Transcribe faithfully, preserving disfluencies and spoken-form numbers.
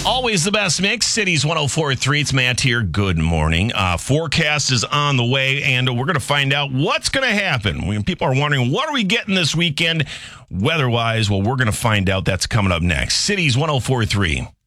Always the best mix. Cities one oh four point three. It's Matt here. Good morning. Uh, forecast is on the way, and we're going to find out what's going to happen. When people are wondering, what are we getting this weekend weather-wise? Well, we're going to find out. That's coming up next. Cities one oh four point three.